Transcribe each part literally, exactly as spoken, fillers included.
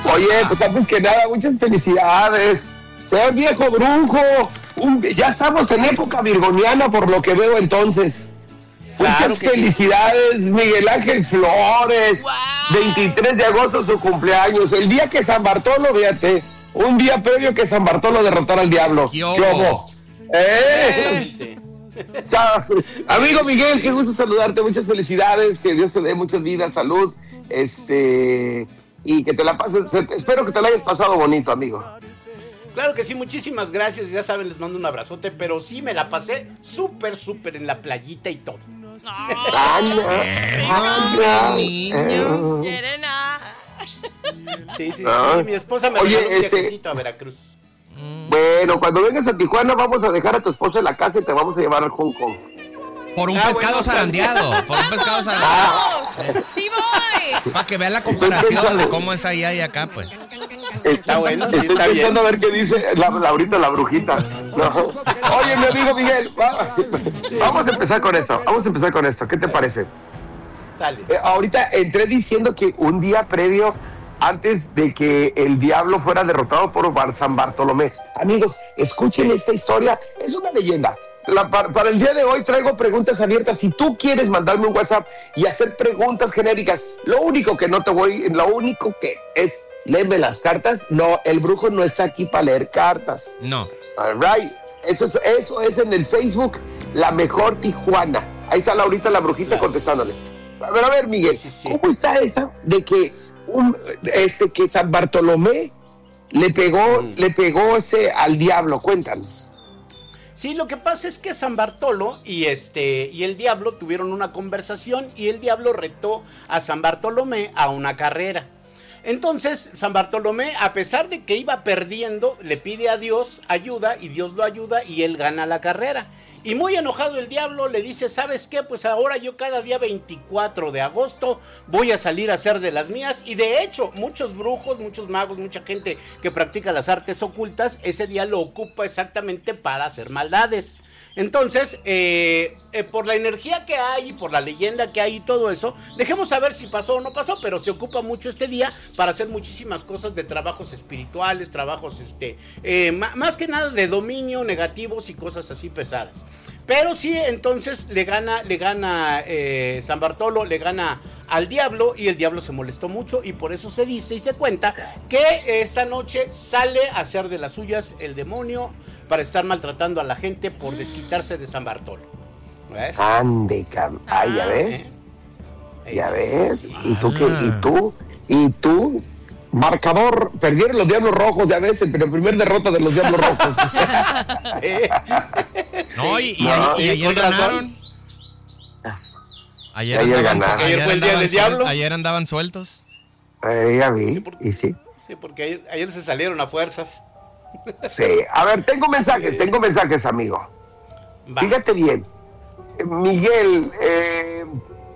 Oye, pues antes que nada, muchas felicidades. Señor viejo brujo, un, ya estamos en época virgoniana por lo que veo entonces. Muchas claro felicidades, sí. Miguel Ángel Flores, wow. veintitrés de agosto su cumpleaños, el día que San Bartolo, fíjate, un día previo que San Bartolo derrotara al diablo. ¿Qué ojo? ¿Eh? O sea, amigo Miguel, qué gusto saludarte, muchas felicidades, que Dios te dé muchas vidas, salud, este, y que te la pases, espero que te la hayas pasado bonito, amigo. Claro que sí, muchísimas gracias, ya saben, les mando un abrazote, pero sí me la pasé súper, súper en la playita y todo. ¡Ay, niño! ¡Quiere nada! Sí, sí, ah. sí, mi esposa me regaló un este... viajecito a Veracruz. Bueno, cuando vengas a Tijuana vamos a dejar a tu esposa en la casa y te vamos a llevar al Hong Kong. Por un ah, pescado bueno, zarandeado, por un pescado zarandeado. Ah. ¡Sí voy! Para que vean la comparación de cómo es allá y acá, pues. Está bueno, sí, estoy está pensando bien. a ver qué dice la, Laurita la brujita. No. Oye, mi amigo Miguel, va, vamos a empezar con esto. Vamos a empezar con esto. ¿Qué te parece? Sale. Eh, ahorita entré diciendo que un día previo, antes de que el diablo fuera derrotado por San Bartolomé. Amigos, escuchen esta historia. Es una leyenda. La, para, para el día de hoy traigo preguntas abiertas. Si tú quieres mandarme un WhatsApp y hacer preguntas genéricas, lo único que no te voy, lo único que es léeme las cartas. No, el brujo no está aquí para leer cartas. No. All right. Eso es, eso es en el Facebook, La Mejor Tijuana. Ahí está Laurita la brujita claro. contestándoles. A ver, a ver, Miguel, sí, sí, sí. ¿cómo está esa de que un, este, que San Bartolomé le pegó, mm. le pegó ese al diablo? Cuéntanos. Sí, lo que pasa es que San Bartolo y este y el diablo tuvieron una conversación y el diablo retó a San Bartolomé a una carrera. Entonces, San Bartolomé, a pesar de que iba perdiendo, le pide a Dios ayuda y Dios lo ayuda y él gana la carrera. Y muy enojado el diablo le dice, ¿sabes qué? Pues ahora yo cada día veinticuatro de agosto voy a salir a hacer de las mías. Y de hecho, muchos brujos, muchos magos, mucha gente que practica las artes ocultas, ese día lo ocupa exactamente para hacer maldades. Entonces, eh, eh, por la energía que hay, por la leyenda que hay y todo eso, dejemos saber si pasó o no pasó, pero se ocupa mucho este día para hacer muchísimas cosas de trabajos espirituales, trabajos, este, eh, m- más que nada de dominio, negativos y cosas así pesadas. Pero sí, entonces le gana, le gana eh, San Bartolo, le gana al diablo y el diablo se molestó mucho y por eso se dice y se cuenta que esta noche sale a hacer de las suyas el demonio para estar maltratando a la gente por desquitarse de San Bartolo. ¿Ves? Ande, cam- ay, ¿ya ves? ¿Eh? ¿Ya ves? ¿Y tú qué? ¿Y tú? ¿Y tú? Marcador, perdieron los Diablos Rojos, ya ves, el primer derrota de los Diablos Rojos. ¿Eh? No, y, y, no, y, y ayer ganaron. Ayer, ayer andaban, ganaron. Ayer, ayer fue el día del diablo. Ayer andaban sueltos. Eh, ya vi, sí, porque, y sí. Sí, porque ayer, ayer se salieron a fuerzas. Sí, a ver, tengo mensajes, tengo mensajes, amigo. Va. Fíjate bien, Miguel, eh,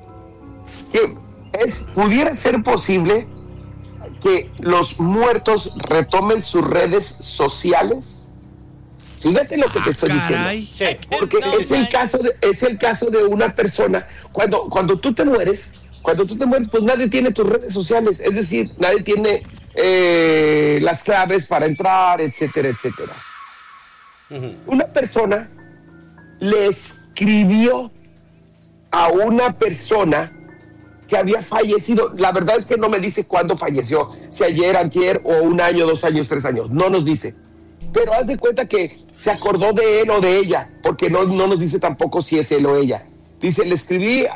que es, pudiera ser posible que los muertos retomen sus redes sociales. Fíjate lo que ah, te estoy caray. diciendo. Sí. Porque no, es el caso de, es el caso de una persona. Cuando, cuando tú te mueres, cuando tú te mueres, pues nadie tiene tus redes sociales. Es decir, nadie tiene eh, las claves para entrar, etcétera, etcétera. Uh-huh. Una persona le escribió a una persona que había fallecido. La verdad es que no me dice cuándo falleció, si ayer, antier, o un año, dos años, tres años, no nos dice. Pero haz de cuenta que se acordó de él o de ella, porque no, no nos dice tampoco si es él o ella. Dice, le escribí